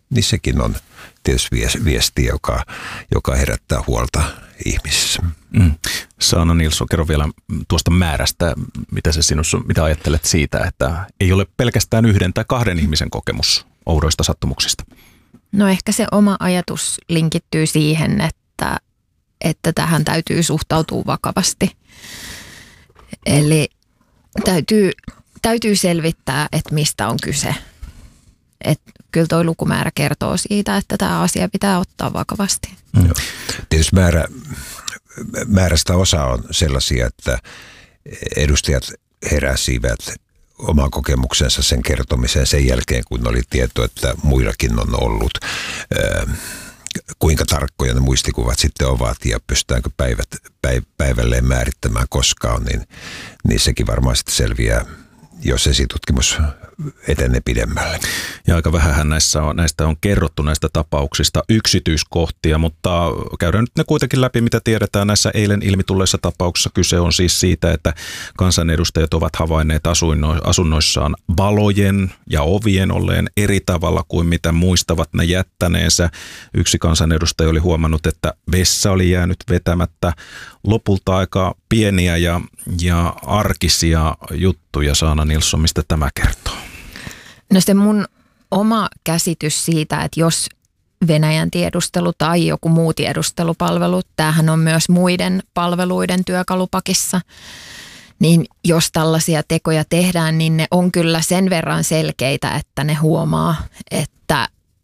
niin sekin on tietysti viesti, joka herättää huolta ihmisissä. Saana Nilsson, kerro vielä tuosta määrästä, mitä ajattelet siitä, että ei ole pelkästään 1 tai 2 ihmisen kokemus oudoista sattumuksista? No ehkä se oma ajatus linkittyy siihen, että tähän täytyy suhtautua vakavasti. Eli täytyy selvittää, että mistä on kyse. Että kyllä tuo lukumäärä kertoo siitä, että tämä asia pitää ottaa vakavasti. Tietysti määrästä osa on sellaisia, että edustajat heräsivät oman kokemuksensa sen kertomiseen sen jälkeen, kun oli tieto, että muillakin on ollut. Kuinka tarkkoja ne muistikuvat sitten ovat ja pystytäänkö päivälleen määrittämään koskaan, niin sekin varmaan sitten selviää, jos esitutkimus etenee pidemmälle. Ja aika vähähän näistä on kerrottu näistä tapauksista yksityiskohtia, mutta käydään nyt ne kuitenkin läpi, mitä tiedetään näissä eilen ilmitulleissa tapauksissa. Kyse on siis siitä, että kansanedustajat ovat havainneet asunnoissaan valojen ja ovien olleen eri tavalla kuin mitä muistavat ne jättäneensä. Yksi kansanedustaja oli huomannut, että vessa oli jäänyt vetämättä. Lopulta aika pieniä ja arkisia juttuja. Saana Nilsson, mistä tämä kertoo? No se mun oma käsitys siitä, että jos Venäjän tiedustelu tai joku muu tiedustelupalvelu, tämähän on myös muiden palveluiden työkalupakissa, niin jos tällaisia tekoja tehdään, niin ne on kyllä sen verran selkeitä, että ne huomaa, että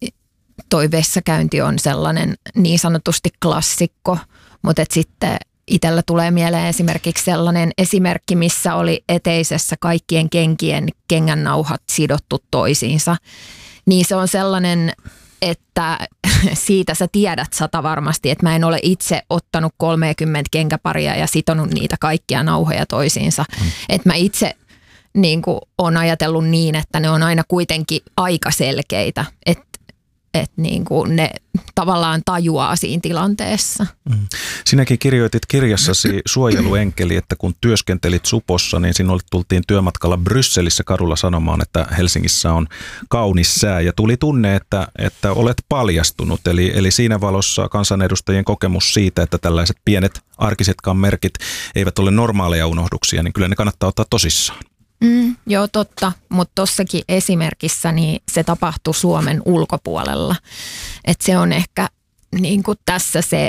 toi vessakäynti on sellainen niin sanotusti klassikko, mutta sitten itsellä tulee mieleen esimerkiksi sellainen esimerkki, missä oli eteisessä kaikkien kenkien kengännauhat sidottu toisiinsa. Niin se on sellainen, että siitä sä tiedät varmasti, että mä en ole itse ottanut 30 kenkäparia ja sitonut niitä kaikkia nauhoja toisiinsa. Että mä itse niin kuin olen ajatellut niin, että ne on aina kuitenkin aika selkeitä, että niin kuin ne tavallaan tajuaa siinä tilanteessa. Sinäkin kirjoitit kirjassasi Suojeluenkeli, että kun työskentelit Supossa, niin sinulle tultiin työmatkalla Brysselissä kadulla sanomaan, että Helsingissä on kaunis sää. Ja tuli tunne, että olet paljastunut. Eli siinä valossa kansanedustajien kokemus siitä, että tällaiset pienet arkisetkaan merkit eivät ole normaaleja unohduksia, niin kyllä ne kannattaa ottaa tosissaan. Joo, totta, mutta tossakin esimerkissä niin se tapahtui Suomen ulkopuolella. Et se on ehkä niin kuin tässä se,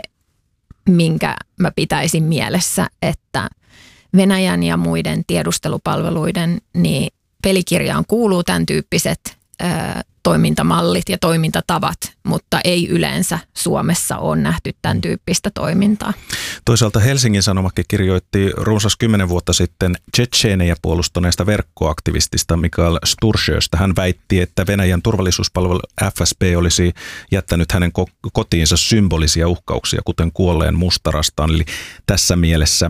minkä mä pitäisin mielessä, että Venäjän ja muiden tiedustelupalveluiden niin pelikirjaan kuuluu tämän tyyppiset toimintamallit ja toimintatavat, mutta ei yleensä Suomessa ole nähty tämän tyyppistä toimintaa. Toisaalta Helsingin Sanomakin kirjoitti runsas 10 vuotta sitten tšetšeenejä puolustaneesta verkkoaktivistista Mikhail Sturšöstä. Hän väitti, että Venäjän turvallisuuspalvelu FSB olisi jättänyt hänen kotiinsa symbolisia uhkauksia, kuten kuolleen mustarastaan. Eli tässä mielessä,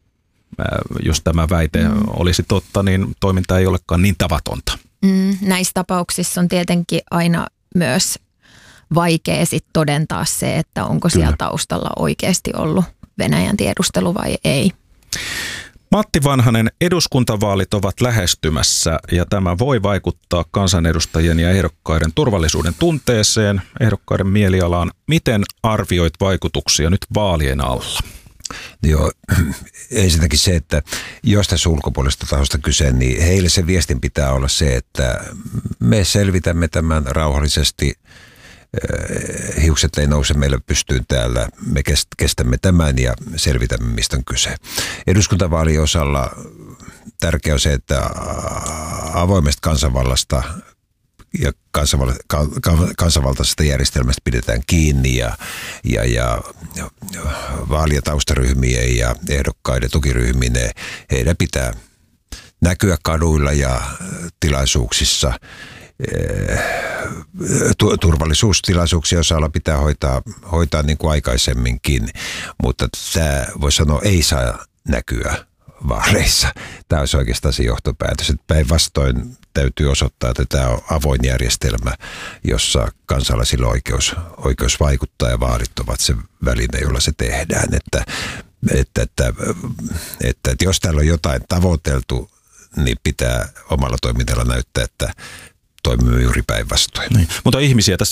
jos tämä väite olisi totta, niin toiminta ei olekaan niin tavatonta. Näissä tapauksissa on tietenkin aina myös vaikea sit todentaa se, että onko siellä taustalla oikeasti ollut Venäjän tiedustelu vai ei. Matti Vanhanen, eduskuntavaalit ovat lähestymässä ja tämä voi vaikuttaa kansanedustajien ja ehdokkaiden turvallisuuden tunteeseen, ehdokkaiden mielialaan. Miten arvioit vaikutuksia nyt vaalien alla? Joo, ensinnäkin se, että jos tässä ulkopuolista tahosta kyse, niin heille se viestin pitää olla se, että me selvitämme tämän rauhallisesti, hiukset ei nouse meillä pystyyn täällä, me kestämme tämän ja selvitämme, mistä on kyse. Eduskuntavaalien osalla tärkeää on se, että avoimesta kansanvallasta ja kansanvaltaisesta järjestelmästä pidetään kiinni ja vaali- ja taustaryhmien ja ehdokkaiden tukiryhminen, heidän pitää näkyä kaduilla ja tilaisuuksissa. Turvallisuustilaisuuksia osalla pitää hoitaa niin kuin aikaisemminkin, mutta tämä voi sanoa ei saa näkyä vaaleissa. Tämä olisi oikeastaan se johtopäätös, että päinvastoin täytyy osoittaa, että tämä on avoin järjestelmä, jossa kansalaisilla on oikeus vaikuttaa ja vaalit ovat se väline, jolla se tehdään. Että jos täällä on jotain tavoiteltu, niin pitää omalla toiminnalla näyttää, että toimimme juuri päinvastoin. Niin. Mutta ihmisiä tässä